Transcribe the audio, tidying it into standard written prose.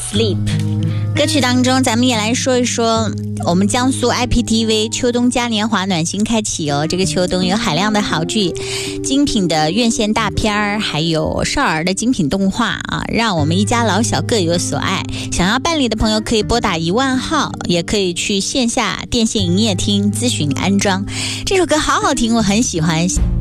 Sleep。歌曲当中，咱们也来说一说我们江苏 IPTV 秋冬嘉年华暖心开启哦。这个秋冬有海量的好剧、精品的院线大片儿，还有少儿的精品动画啊，让我们一家老小各有所爱。想要办理的朋友可以拨打10000号，也可以去线下电信营业厅咨询安装。这首歌好好听，我很喜欢。